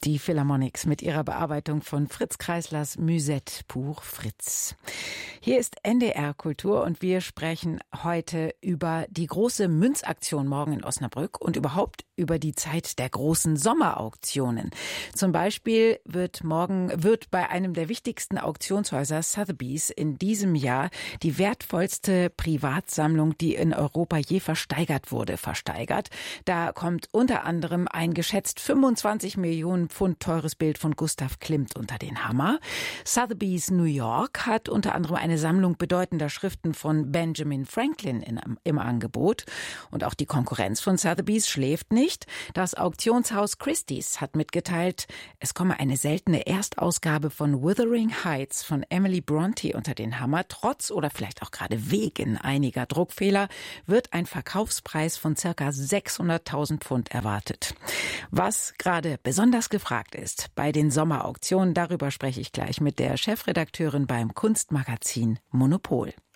Die Philharmonics mit ihrer Bearbeitung von Fritz Kreislers Musette pour Fritz. Hier ist NDR Kultur und wir sprechen heute über die große Münzaktion morgen in Osnabrück und überhaupt über die Zeit der großen Sommerauktionen. Zum Beispiel wird bei einem der wichtigsten Auktionshäuser Sotheby's in diesem Jahr die wertvollste Privatsammlung, die in Europa je versteigert wurde, versteigert. Da kommt unter anderem ein geschätzt 25 Millionen Pfund teures Bild von Gustav Klimt unter den Hammer. Sotheby's New York hat unter anderem eine Sammlung bedeutender Schriften von Benjamin Franklin im Angebot. Und auch die Konkurrenz von Sotheby's schläft nicht. Das Auktionshaus Christie's hat mitgeteilt, es komme eine seltene Erstausgabe von Wuthering Heights von Emily Brontë unter den Hammer. Trotz oder vielleicht auch gerade wegen einiger Druckfehler wird ein Verkaufspreis von ca. 600.000 Pfund erwartet. Was gerade besonders gefragt ist bei den Sommerauktionen, darüber spreche ich gleich mit der Chefredakteurin beim Kunstmagazin Monopol.